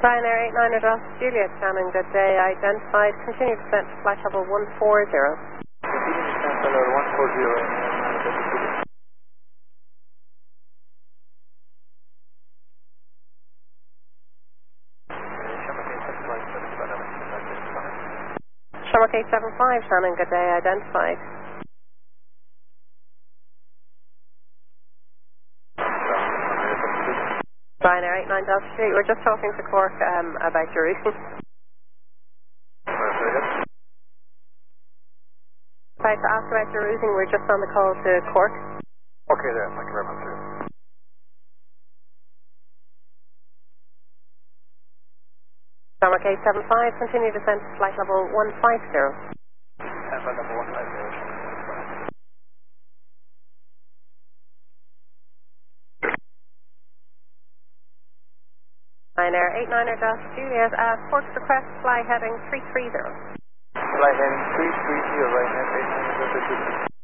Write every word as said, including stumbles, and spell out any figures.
Ryanair eight nine Delta Juliet, Shannon, good day, identified, continue descent to flight level one four zero. Continue descent to level one four zero. Shamrock eight seven five, Shannon, good day, identified. Ryanair eight nine Delta Juliet, we're just talking to Cork um, about your routing. About to ask about your routing, we're just on the call to Cork. Okay there, thank you very much, sir. Shamrock eight seven five, continue descent to flight level one five zero. And flight level one five zero. Ryanair eight nine Delta Juliet, uh, Cork's request, fly heading three three zero. Fly heading three three zero, Ryanair eight nine Delta Juliet.